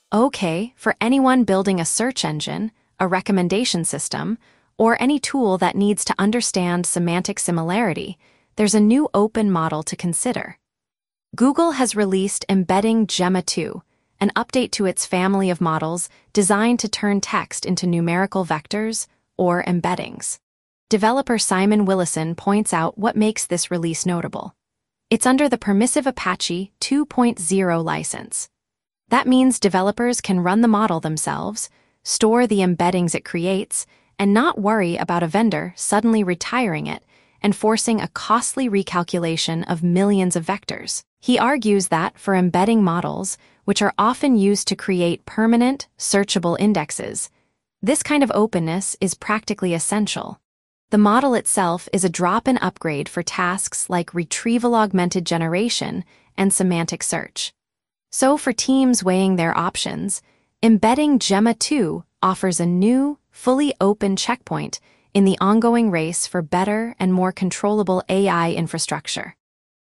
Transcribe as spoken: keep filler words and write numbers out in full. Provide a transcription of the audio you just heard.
Okay, for anyone building a search engine, a recommendation system, or any tool that needs to understand semantic similarity, there's a new open model to consider. Google has released Embedding Gemma two, an update to its family of models designed to turn text into numerical vectors, or embeddings. Developer Simon Willison points out what makes this release notable. It's under the permissive Apache two point oh license. That means developers can run the model themselves, store the embeddings it creates, and not worry about a vendor suddenly retiring it and forcing a costly recalculation of millions of vectors. He argues that for embedding models, which are often used to create permanent, searchable indexes, this kind of openness is practically essential. The model itself is a drop-in upgrade for tasks like retrieval-augmented generation and semantic search. So for teams weighing their options, Embedding Gemma two offers a new, fully open checkpoint in the ongoing race for better and more controllable A I infrastructure.